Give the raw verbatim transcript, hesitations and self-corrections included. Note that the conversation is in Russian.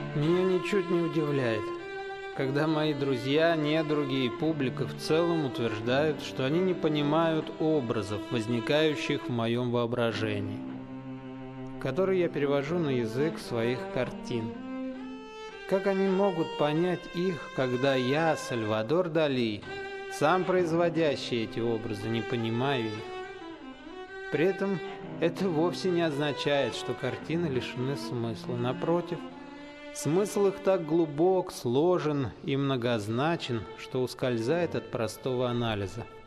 Меня ничуть не удивляет, когда мои друзья, недруги и публика в целом утверждают, что они не понимают образов, возникающих в моем воображении, которые я перевожу на язык своих картин. Как они могут понять их, когда я, Сальвадор Дали, сам производящий эти образы, не понимаю их? При этом это вовсе не означает, что картины лишены смысла. Напротив, смысл их так глубок, сложен и многозначен, что ускользает от простого анализа.